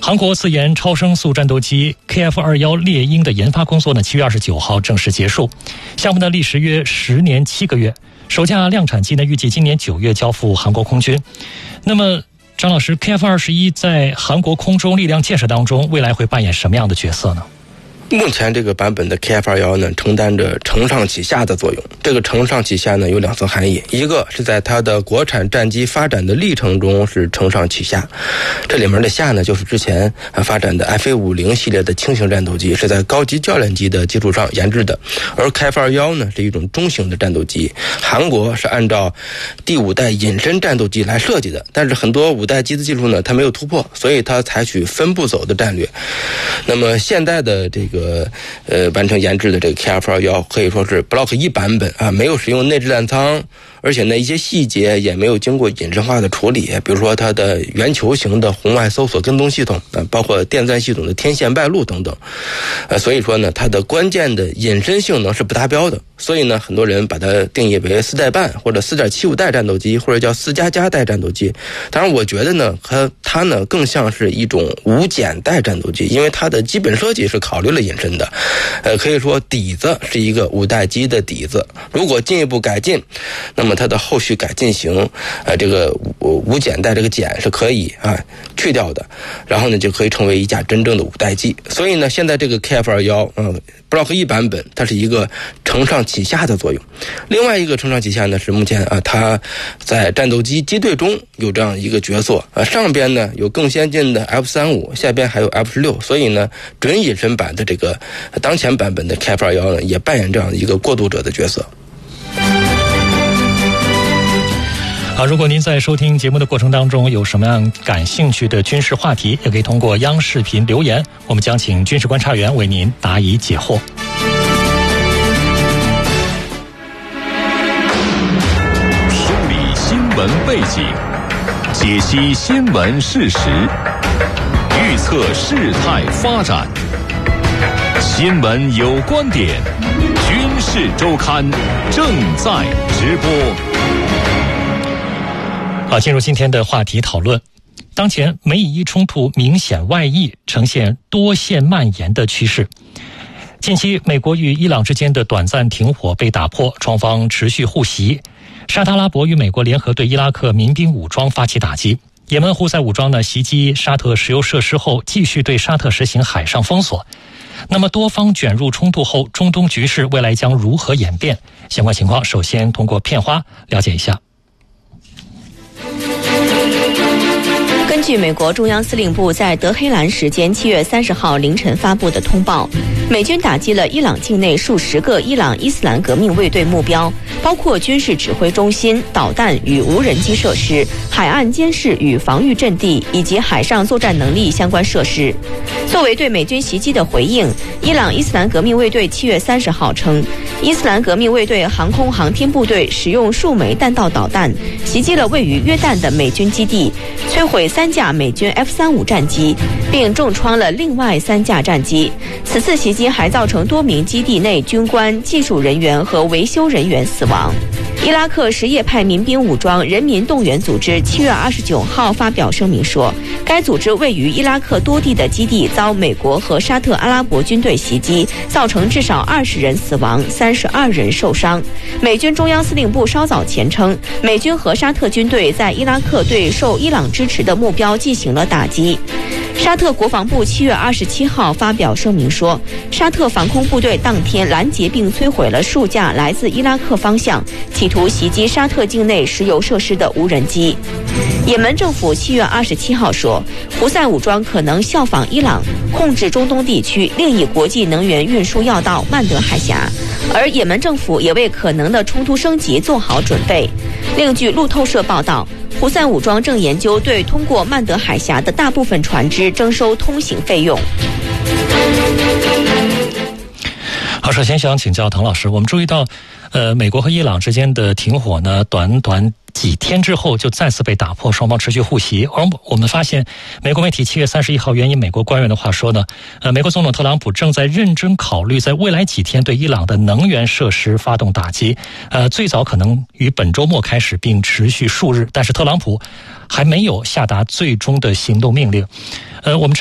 韩国自研超声速战斗机 KF-21猎鹰的研发工作呢，7月29号正式结束。项目呢历时约10年7个月，首架量产机呢预计今年9月交付韩国空军。那么张老师 ，KF-21在韩国空中力量建设当中，未来会扮演什么样的角色呢？ 目前这个版本的 KF-21呢，承担着承上启下的作用。这个承上启下呢，有2层含义，一个是在它的国产战机发展的历程中是承上启下，这里面的下呢，就是之前发展的 FA50系列的轻型战斗机是在高级教练机的基础上研制的，而 KF-21呢是一种中型的战斗机，韩国是按照第5代隐身战斗机来设计的，但是很多5代机的技术呢，它没有突破，所以它采取分步走的战略。那么现在的这个完成研制的这个 KF-21可以说是 Block 1版本啊，没有使用内置弹舱，而且呢一些细节也没有经过隐身化的处理，比如说它的圆球形的红外搜索跟踪系统包括电钻系统的天线败露等等，所以说呢它的关键的隐身性能是不达标的，所以呢很多人把它定义为4代半或者 4.75 代战斗机，或者叫4++代战斗机。当然我觉得呢它呢更像是一种无减代战斗机，因为它的基本设计是考虑了隐身的，可以说底子是一个5代机的底子，如果进一步改进，那么它的后续改进型这个无减代这个减是可以去掉的，然后呢就可以成为一架真正的5代机。所以呢现在这个 KF-21Block 1版本它是一个承上启下的作用。另外一个承上启下呢是目前它在战斗机机队中有这样一个角色，上边呢有更先进的 F-35，下边还有 F-16，所以呢准隐身版的这个当前版本的 KF-21呢也扮演这样一个过渡者的角色。 好，如果您在收听节目的过程当中有什么样感兴趣的军事话题，也可以通过央视频留言，我们将请军事观察员为您答疑解惑。 梳理新闻背景，解析新闻事实，预测事态发展。新闻有观点，军事周刊正在直播。 好，进入今天的话题讨论。当前美以伊冲突明显外溢，呈现多线蔓延的趋势。近期美国与伊朗之间的短暂停火被打破，双方持续互袭。沙特阿拉伯与美国联合对伊拉克民兵武装发起打击。也门胡塞武装呢袭击沙特石油设施后，继续对沙特实行海上封锁。那么多方卷入冲突后，中东局势未来将如何演变？相关情况首先通过片花了解一下。 根据美国中央司令部在德黑兰时间7月30号凌晨发布的通报，美军打击了伊朗境内数十个伊朗伊斯兰革命卫队目标，包括军事指挥中心、导弹与无人机设施、海岸监视与防御阵地以及海上作战能力相关设施。作为对美军袭击的回应，伊朗伊斯兰革命卫队7月30号称，伊斯兰革命卫队航空航天部队使用数枚弹道导弹袭击了位于约旦的美军基地，摧毁3架美军 F-35 战机，并重创了另外3架战机。此次袭击还造成多名基地内军官、技术人员和维修人员死亡。伊拉克什叶派民兵武装人民动员组织7月29号发表声明说，该组织位于伊拉克多地的基地遭美国和沙特阿拉伯军队袭击，造成至少20人死亡，32人受伤。美军中央司令部稍早前称，美军和沙特军队在伊拉克对受伊朗支持的目标进行了打击。沙特国防部7月27号发表声明说，沙特防空部队当天拦截并摧毁了数架来自伊拉克方向企图袭击沙特境内石油设施的无人机。也门政府7月27号说，胡塞武装可能效仿伊朗控制中东地区另一国际能源运输要道曼德海峡，而也门政府也为可能的冲突升级做好准备。另据路透社报道，胡塞武装正研究对通过曼德海峡的大部分船只征收通行费用。 好，首先想请教唐老师，我们注意到美国和伊朗之间的停火呢，短几天之后就再次被打破，双方持续互袭。而我们发现美国媒体7月31号援引美国官员的话说呢，美国总统特朗普正在认真考虑在未来几天对伊朗的能源设施发动打击，最早可能于本周末开始并持续数日，但是特朗普还没有下达最终的行动命令。我们知道